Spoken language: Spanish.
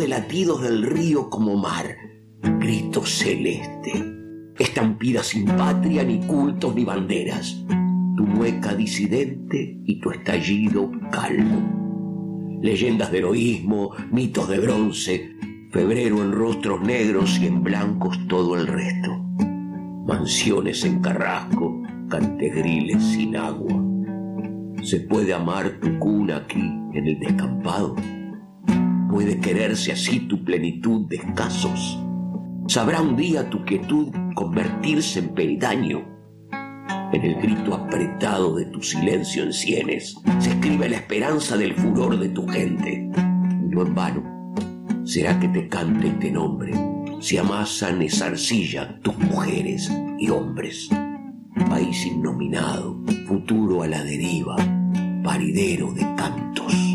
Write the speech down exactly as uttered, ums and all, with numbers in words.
de latidos del río como mar, grito celeste, estampida sin patria, ni cultos, ni banderas, tu mueca disidente y tu estallido calmo. Leyendas de heroísmo, mitos de bronce, febrero en rostros negros y en blancos todo el resto. Mansiones en Carrasco, cantegriles sin agua. ¿Se puede amar tu cuna aquí en el descampado? ¿Puede quererse así tu plenitud de escasos? ¿Sabrá un día tu quietud convertirse en peldaño? En el grito apretado de tu silencio en sienes se escribe la esperanza del furor de tu gente. Y no en vano, será que te cante y te nombre, se amasan esa arcilla tus mujeres y hombres. País innominado, futuro a la deriva, paridero de cantos.